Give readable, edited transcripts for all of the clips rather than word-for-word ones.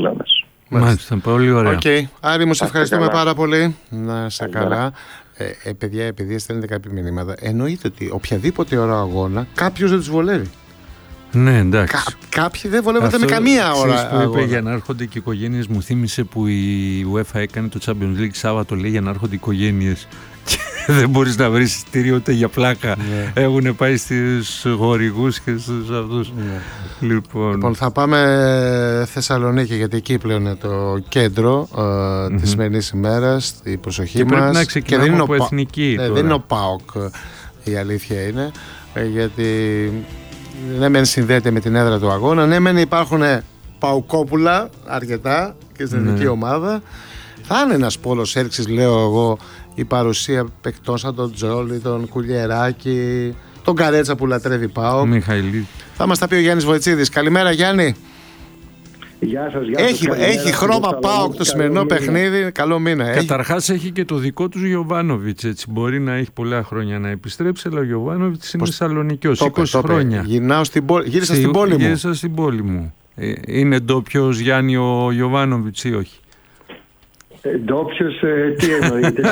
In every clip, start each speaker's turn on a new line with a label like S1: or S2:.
S1: Ελλάδας.
S2: Μάλιστα, πολύ ωραία.
S3: Okay. Άρη μου, σε ευχαριστούμε πάρα πολύ. Να είσαι καλά. Παιδιά, επειδή στέλνετε κάποια μηνύματα, εννοείται ότι οποιαδήποτε ώρα αγώνα κάποιος δεν τους βολεύει.
S2: Ναι, εντάξει.
S3: Κάποιοι δεν βολεύονται με καμία ώρα.
S2: Που είπε για να έρχονται και οι οικογένειες, μου θύμισε που η UEFA έκανε το Champions League Σάββατο, λέει, για να έρχονται οι οικογένειες. Και δεν μπορείς να βρεις εισιτήριο ούτε για πλάκα. Ναι. Έχουν πάει στους χορηγούς και στους αυτούς. Ναι. Λοιπόν,
S3: θα πάμε Θεσσαλονίκη, γιατί εκεί πλέον είναι το κέντρο της σημερινής ημέρας, η προσοχή
S2: και
S3: μας.
S2: Πρέπει να ξεκινάμε από εθνική.
S3: Δεν είναι ο ΠΑΟΚ, η αλήθεια είναι, γιατί ναι μεν συνδέεται με την έδρα του αγώνα, ναι μεν υπάρχουν παουκόπουλα αρκετά και στην εθνική ομάδα. Θα είναι ένας πόλος έλξης, λέω εγώ, η παρουσία παικτών σαν τον Τζόλι, τον Κουλιεράκη, τον Καρέτσα που λατρεύει ΠΑΟΚ.
S2: Μιχαηλίδη.
S3: Θα μας τα πει ο Γιάννης Βοητσίδης. Καλημέρα, Γιάννη.
S1: Γεια σας,
S3: έχει χρώμα ΠΑΟΚ το σημερινό παιχνίδι. Καλό μήνα.
S2: Καταρχάς έχει και το δικό του Γιοβάνοβιτς. Έτσι. Μπορεί να έχει πολλά χρόνια να επιστρέψει, αλλά ο Γιοβάνοβιτς είναι Θεσσαλονικιός. 20 χρόνια.
S3: Γύρισα
S2: στην πόλη μου. Είναι ντόπιος Γιάννη ο Γιοβάνοβιτς ή όχι?
S1: Ντόπιος, τι εννοείται?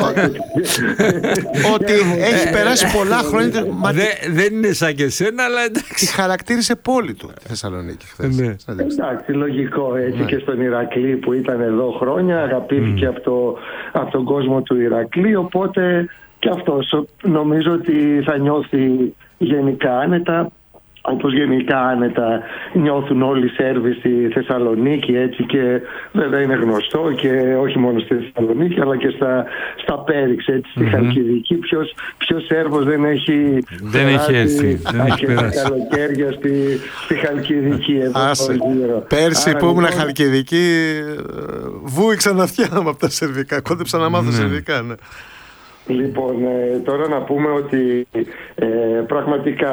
S3: Ότι έχει περάσει πολλά χρόνια.
S2: Δεν είναι σαν και εσένα, αλλά εντάξει.
S3: Τη χαρακτήρισε πόλη του Θεσσαλονίκη χθες.
S1: Εντάξει, λογικό έτσι. Και στον Ηρακλή που ήταν εδώ χρόνια, αγαπήθηκε από τον κόσμο του Ηρακλή, οπότε και αυτός νομίζω ότι θα νιώθει γενικά άνετα, όπως γενικά άνετα νιώθουν όλοι οι Σέρβοι στη Θεσσαλονίκη, έτσι, και βέβαια είναι γνωστό και όχι μόνο στη Θεσσαλονίκη αλλά και στα Πέριξ, έτσι, στη Χαλκιδική. Ποιος Σέρβος δεν έχει
S2: έρθει, δεν έχει περάσει
S1: καλοκαίρια στη Χαλκιδική εδώ.
S3: Πέρσι που ήμουν Χαλκιδική βούηξαν αυτιά μου από τα σερβικά, κόντεψα να μάθω σερβικά, ναι.
S1: Λοιπόν, τώρα να πούμε ότι πραγματικά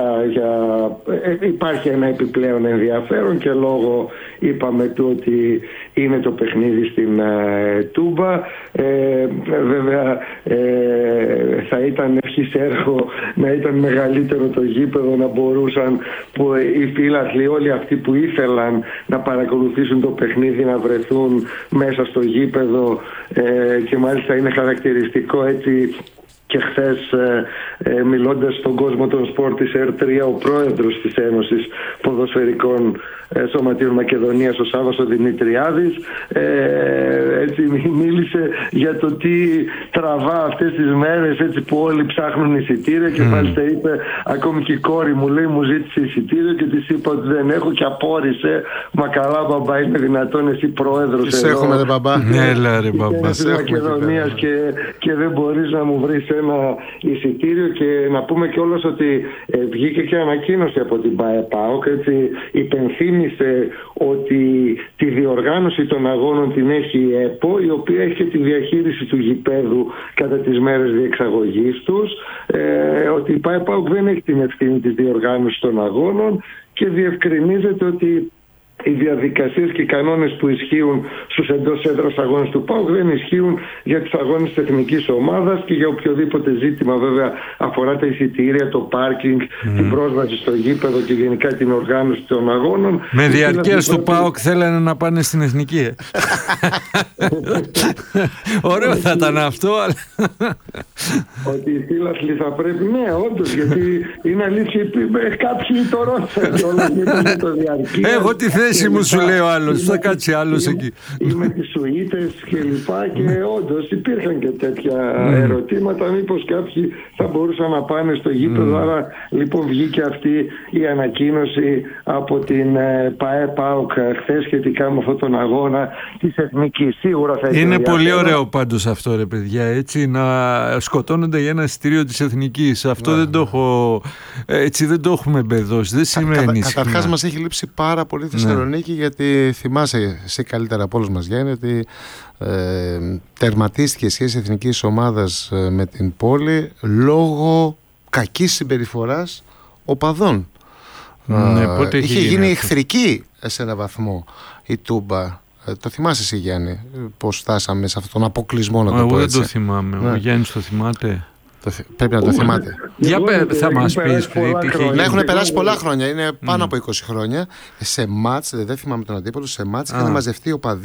S1: υπάρχει ένα επιπλέον ενδιαφέρον και λόγω, είπαμε, του ότι είναι το παιχνίδι στην Τούμπα. Βέβαια θα ήταν ευχής έργο να ήταν μεγαλύτερο το γήπεδο, να μπορούσαν οι φίλαθλοι, όλοι αυτοί που ήθελαν να παρακολουθήσουν το παιχνίδι, να βρεθούν μέσα στο γήπεδο, και μάλιστα είναι χαρακτηριστικό, έτσι, και χθες μιλώντας στον κόσμο των σπορ της ΕΡΤ3, ο πρόεδρος της Ένωσης Ποδοσφαιρικών Σωματείων Μακεδονίας, ο Σάββας ο Δημητριάδης, έτσι μίλησε για το τι τραβά αυτές τις μέρες, έτσι, που όλοι ψάχνουν εισιτήρια, και μάλιστα είπε, ακόμη και η κόρη μου, λέει, μου ζήτησε εισιτήριο και της είπα ότι δεν έχω, και απόρρισε. Μα καλά, μπαμπά, είναι δυνατόν εσύ πρόεδρος
S3: εδώ? Έχουμε, ρε μπαμπά.
S2: Ναι, ρε μπαμπά.
S1: Της Μακεδονίας και δεν μπορείς να μου βρεις ένα εισιτήριο? Και να πούμε κιόλας ότι βγήκε και ανακοίνωση από την ΠΑΟΚ, έτσι, υπενθύμησε ότι τη διοργάνωση των αγώνων την έχει η ΕΠΟ, η οποία έχει τη διαχείριση του γηπέδου κατά τις μέρες διεξαγωγής τους, ότι η ΠΑΟΚ δεν έχει την ευθύνη της διοργάνωσης των αγώνων, και διευκρινίζεται ότι οι διαδικασίες και οι κανόνες που ισχύουν στους εντός έδρας αγώνες του ΠΑΟΚ δεν ισχύουν για τις αγώνες της εθνικής ομάδας, και για οποιοδήποτε ζήτημα βέβαια αφορά τα εισιτήρια, το πάρκινγκ, την πρόσβαση στο γήπεδο και γενικά την οργάνωση των αγώνων.
S2: Με διαρκείας του ΠΑΟΚ θέλανε να πάνε στην εθνική. Ωραίο θα ήταν αυτό, αλλά...
S1: Ότι οι φίλαθλοι θα πρέπει, ναι, όντως, γιατί είναι αλήθεια, κάποιοι το ρώτησαν το διαρκεία.
S2: Έχω τη θέση μου, σου λέει ο άλλος, θα κάτσει άλλος εκεί.
S1: Ή με τις σουίτες και λοιπά, και όντως υπήρχαν και τέτοια ερωτήματα, μήπως κάποιοι θα μπορούσαν να πάνε στο γήπεδο. Άρα λοιπόν βγήκε αυτή η ανακοίνωση από την ΠΑΟΚ χθες σχετικά με αυτόν τον αγώνα της εθνικής. Σίγουρα θα
S2: είναι πολύ ωραίο πάντως αυτό, ρε παιδιά, έτσι, να σκοτώνονται για ένα εισιτήριο της εθνικής. Αυτό δεν το έχω, έτσι, δεν το έχουμε μπεδώσει, δεν σημαίνει.
S3: Καταρχάς μας έχει λείψει πάρα πολύ Θεσσαλονίκη, γιατί θυμάσαι σε καλύτερα από όλους μας, Γιάννη, ότι τερματίστηκε η σχέση εθνικής ομάδας με την πόλη λόγω κακής συμπεριφοράς οπαδών. Είχε γίνει εχθρική σε έναν βαθμό η Τούμπα. Το θυμάσαι εσύ, Γιάννη, πώς φτάσαμε σε αυτόν τον αποκλεισμό, να το πω έτσι?
S2: Εγώ δεν το θυμάμαι. Ο Γιάννης το θυμάται?
S3: Πρέπει να το θυμάται.
S2: Θα μας πεις.
S3: Έχουν περάσει πολλά χρόνια, είναι πάνω από 20 χρόνια. Σε μάτς, δεν θυμάμαι τον αντίπολο, σε μάτς είχαν μαζευτεί οπαδοί